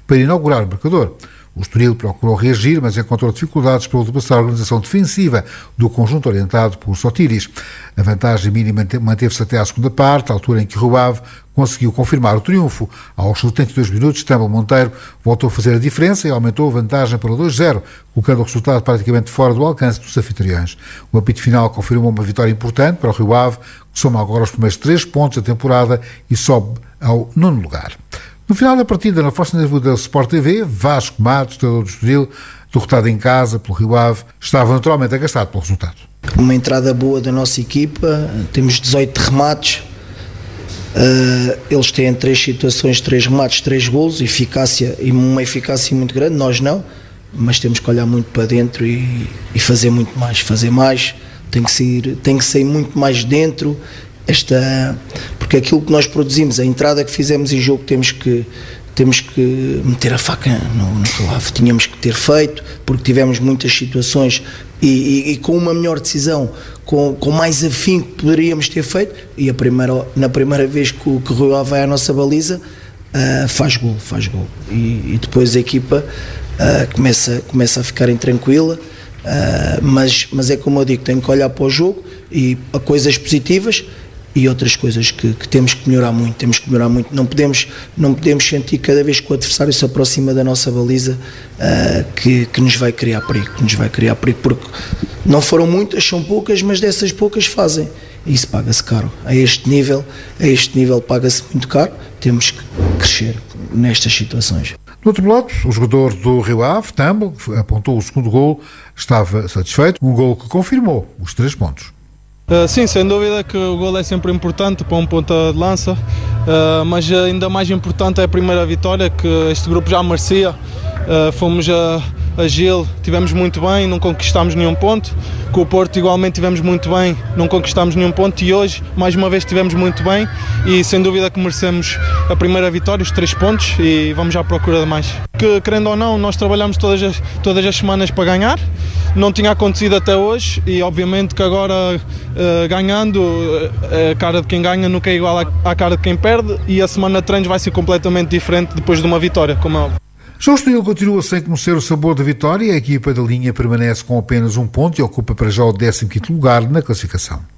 para inaugurar o marcador. O Estoril procurou reagir, mas encontrou dificuldades para ultrapassar a organização defensiva do conjunto orientado por Sotiris. A vantagem mínima manteve-se até à segunda parte, à altura em que Rio Ave conseguiu confirmar o triunfo. Aos 72 minutos, Tâmara Monteiro voltou a fazer a diferença e aumentou a vantagem para 2-0, colocando o resultado praticamente fora do alcance dos anfitriões. O apito final confirmou uma vitória importante para o Rio Ave, que soma agora os primeiros 3 pontos da temporada e sobe ao 9º lugar. No final da partida, na Fossa da Sport TV, Vasco Matos, treinador do Estoril, derrotado em casa pelo Rio Ave, estava naturalmente agastado pelo resultado. Uma entrada boa da nossa equipa, temos 18 remates, eles têm 3 situações, 3 remates, 3 golos, uma eficácia muito grande, nós não, mas temos que olhar muito para dentro e fazer muito mais, fazer mais, tem que sair muito mais dentro. Porque aquilo que nós produzimos, a entrada que fizemos em jogo, temos que meter a faca no Rio Ave, tínhamos que ter feito, porque tivemos muitas situações e com uma melhor decisão, com mais afinco que poderíamos ter feito, e na primeira vez que o Rio Ave vai à nossa baliza, faz gol, e depois a equipa começa a ficar intranquila. Mas é como eu digo, tenho que olhar para o jogo e a coisas positivas e outras coisas que temos que melhorar muito, não podemos sentir cada vez que o adversário se aproxima da nossa baliza que nos vai criar perigo, porque não foram muitas, são poucas, mas dessas poucas fazem, e isso paga-se caro, a este nível paga-se muito caro, temos que crescer nestas situações. No outro lado, o jogador do Rio Ave, Tâmara, que apontou o segundo gol, estava satisfeito, um gol que confirmou os 3 pontos. Sim, sem dúvida que o gol é sempre importante para um ponta de lança, mas ainda mais importante é a primeira vitória que este grupo já merecia. Fomos a Gil, tivemos muito bem, não conquistámos nenhum ponto. Com o Porto igualmente tivemos muito bem, não conquistámos nenhum ponto, e hoje mais uma vez estivemos muito bem e sem dúvida que merecemos a primeira vitória, os 3 pontos, e vamos à procura de mais. Que, querendo ou não, nós trabalhamos todas as semanas para ganhar, não tinha acontecido até hoje, e obviamente que agora ganhando, a cara de quem ganha nunca é igual à cara de quem perde, e a semana de treinos vai ser completamente diferente depois de uma vitória, como é óbvio. Já o Estoril continua sem conhecer o sabor da vitória. A equipa da linha permanece com apenas 1 ponto e ocupa para já o 15º lugar na classificação.